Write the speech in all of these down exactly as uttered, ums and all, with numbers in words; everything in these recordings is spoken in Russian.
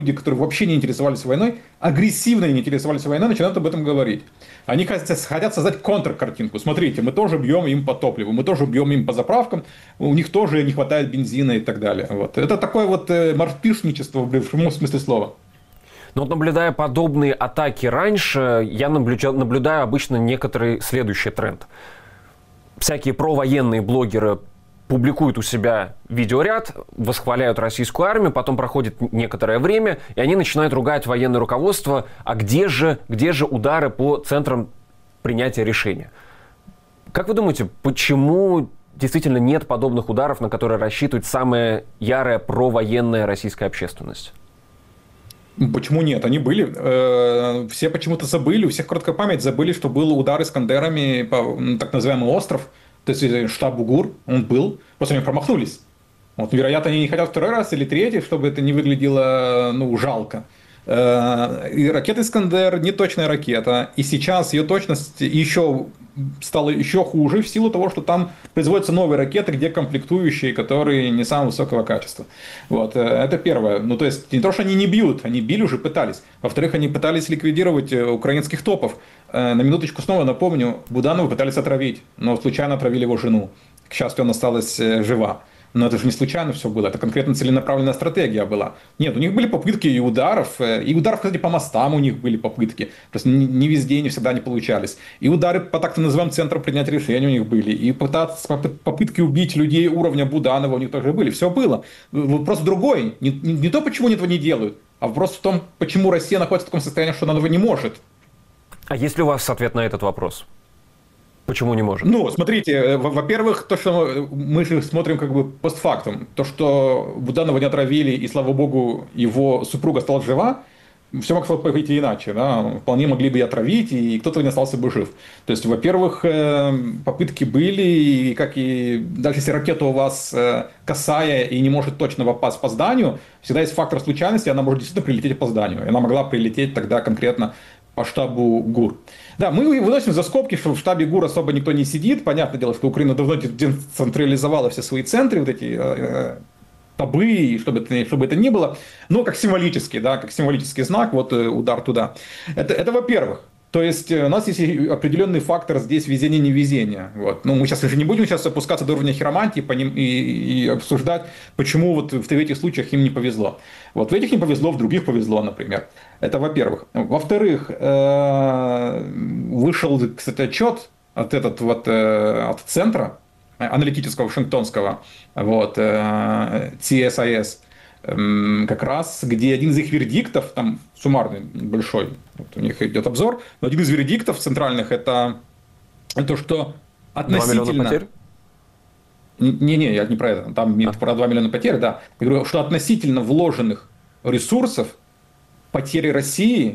которые вообще не интересовались войной, агрессивно не интересовались войной, начинают об этом говорить. Они хотят, хотят создать контркартинку. Смотрите, мы тоже бьем им по топливу, мы тоже бьем им по заправкам, у них тоже не хватает бензина и так далее. Вот. Это такое вот мартышничество в прямом смысле слова. Но вот наблюдая подобные атаки раньше, я наблюдаю, наблюдаю обычно некоторый следующий тренд. Всякие провоенные блогеры публикуют у себя видеоряд, восхваляют российскую армию, потом проходит некоторое время, и они начинают ругать военное руководство, а где же, где же удары по центрам принятия решения? Как вы думаете, почему действительно нет подобных ударов, на которые рассчитывает самая ярая провоенная российская общественность? Почему нет? Они были. Все почему-то забыли, у всех короткая память, забыли, что был удар Искандерами по так называемый остров, то есть штаб ГУР, он был, просто они промахнулись. Вот, вероятно, они не хотят второй раз или третий, чтобы это не выглядело, ну, жалко. И ракета «Искандер» не точная ракета, и сейчас ее точность еще стала еще хуже в силу того, что там производятся новые ракеты, где комплектующие, которые не самого высокого качества. Вот, это первое. Ну, то есть, не то, что они не бьют, они били уже, пытались. Во-вторых, они пытались ликвидировать украинских топов. На минуточку снова напомню, Буданова пытались отравить, но случайно отравили его жену. К счастью, она осталась жива. Но это же не случайно все было, это конкретно целенаправленная стратегия была. Нет, у них были попытки и ударов, и ударов, кстати, по мостам у них были попытки, просто не везде и не всегда не получались. И удары по так называемым центрам принятия решений у них были, и попытки убить людей уровня Буданова у них тоже были, все было. Вопрос другой, не, не, не то, почему они этого не делают, а вопрос в том, почему Россия находится в таком состоянии, что она этого не может. А есть ли у вас ответ на этот вопрос? Почему не может? Ну, смотрите, во-первых, то, что мы же смотрим как бы постфактум, то, что Буданова не отравили, и, слава богу, его супруга стала жива, все могло пойти иначе, да, вполне могли бы и отравить, и кто-то не остался бы жив. То есть, во-первых, попытки были, и как и даже если ракета у вас косая и не может точно попасть по зданию, всегда есть фактор случайности, она может действительно прилететь по зданию, и она могла прилететь тогда конкретно по штабу ГУР. Да, мы выносим за скобки, что в штабе ГУР особо никто не сидит. Понятное дело, что Украина давно децентрализовала все свои центры, вот эти э, табы, чтобы это, чтобы это ни было. Но как символический, да, как символический знак, вот э, удар туда. Это, это во-первых. То есть у нас есть определенный фактор здесь везения-невезения. Вот. Ну, мы сейчас уже не будем сейчас опускаться до уровня хиромантии по ним и, и обсуждать, почему вот в этих случаях им не повезло. Вот в этих не повезло, в других повезло, например. Это во-первых. Во-вторых, вышел, кстати, отчет от, этот, вот, от центра аналитического вашингтонского, вот, си эс ай эс, как раз, где один из их вердиктов, там суммарный, большой, вот у них идет обзор, но один из вердиктов центральных это то, что относительно... два миллиона потерь? Не-не, я не про это, там а. про два миллиона потерь, да. Я говорю, что относительно вложенных ресурсов, потери России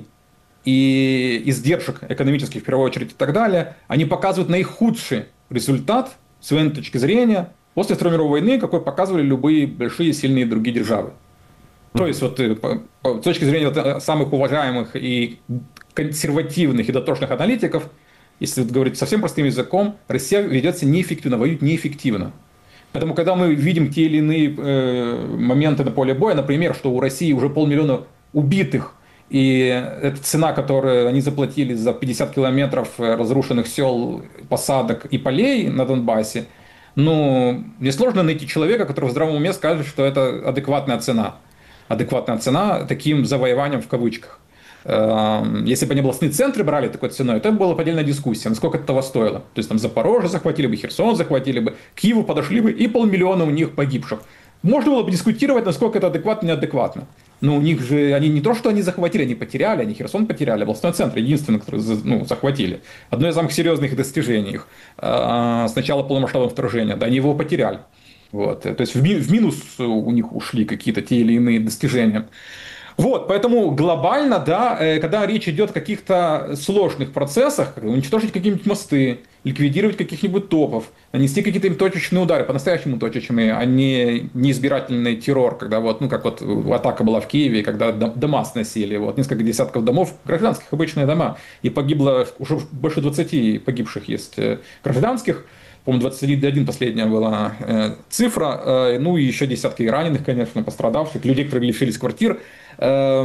и издержек экономических, в первую очередь, и так далее, они показывают наихудший результат, с военной точки зрения, после Второй мировой войны, какой показывали любые большие сильные другие державы. То есть, вот, с точки зрения вот, самых уважаемых и консервативных и дотошных аналитиков, если говорить совсем простым языком, Россия ведет себя неэффективно, воюет неэффективно. Поэтому, когда мы видим те или иные э, моменты на поле боя, например, что у России уже полмиллиона убитых, и это цена, которую они заплатили за пятьдесят километров разрушенных сел, посадок и полей на Донбассе, ну, несложно найти человека, который в здравом уме скажет, что это адекватная цена. Адекватная цена таким завоеванием в кавычках. Если бы они областные центры брали такой ценой, то это была отдельная дискуссия, насколько это того стоило. То есть там Запорожье захватили бы, Херсон захватили бы, к Киеву подошли бы, и полмиллиона у них погибших. Можно было бы дискутировать, насколько это адекватно, неадекватно. Но у них же, они не то, что они захватили, они потеряли, они Херсон потеряли, областной центр единственный, который, ну, захватили. Одно из самых серьезных достижений их с начала полномасштабного вторжения, да, они его потеряли. Вот. То есть в минус у них ушли какие-то те или иные достижения. Вот, поэтому глобально, да, когда речь идет о каких-то сложных процессах, уничтожить какие-нибудь мосты, ликвидировать каких-нибудь топов, нанести какие-то им точечные удары, по-настоящему точечные, а не неизбирательный террор, когда вот, ну, как вот атака была в Киеве, когда дома сносили, вот, несколько десятков домов, гражданских, обычные дома, и погибло, уже больше двадцати погибших есть гражданских, по-моему, двадцать один последняя была э, цифра, э, ну и еще десятки раненых, конечно, пострадавших, людей, которые лишились квартир. э,